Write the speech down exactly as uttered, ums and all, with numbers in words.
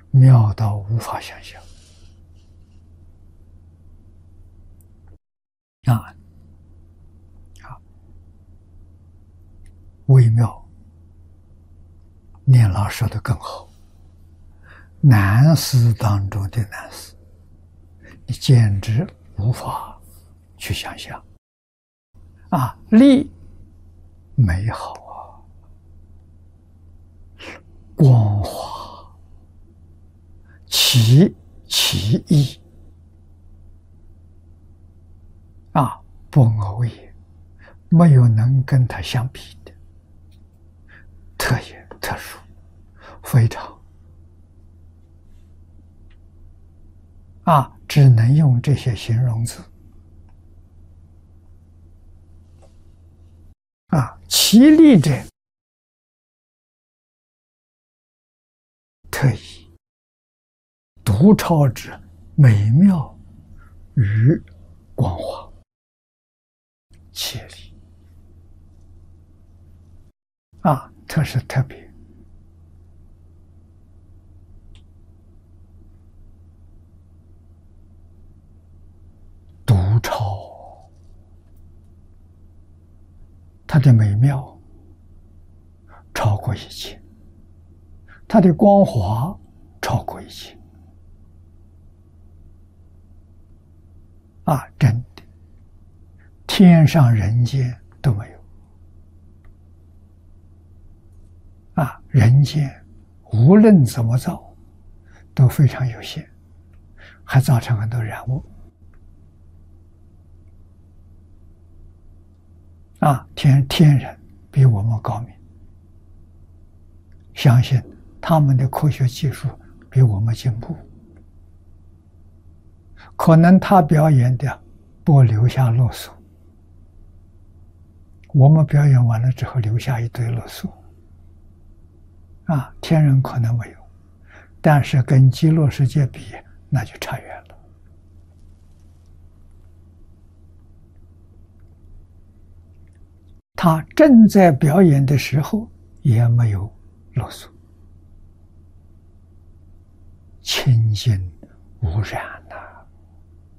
妙到无法想象啊！啊，微妙，念老说的更好。难思当中的难思，你简直无法去想象啊！力美好啊，光华，奇奇异啊，不偶也，没有能跟它相比的，特也特殊，非常啊，只能用这些形容词啊。其力者，特异，独超之美妙与光华，其力啊，特是特别。独超，它的美妙超过一切，它的光华超过一切啊！真的，天上人间都没有啊！人间无论怎么造，都非常有限，还造成很多染污。啊，天天人比我们高明，相信他们的科学技术比我们进步，可能他表演的不留下垃圾，我们表演完了之后留下一堆垃圾。啊，天人可能没有，但是跟极乐世界比，那就差远了。他正在表演的时候也没有垃圾，清净无染。